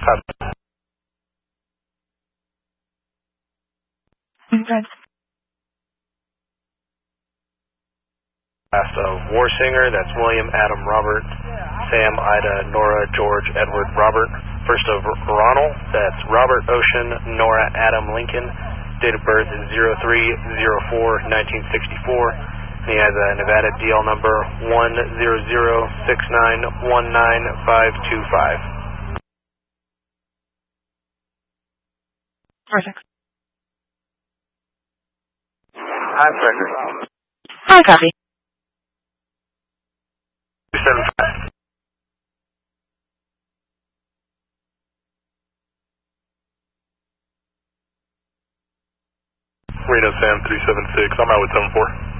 Copy. Okay. So Warsinger, that's William, Adam, Robert, Sam, Ida, Nora, George, Edward, Robert. First of Ronald, that's Robert, Ocean, Nora, Adam, Lincoln. Date of birth is 03/04/1964. And he has a Nevada DL number 10069195525. Perfect. Hi, Frederick. Hi, copy. 275. Reno Sam 376. I'm out with 74.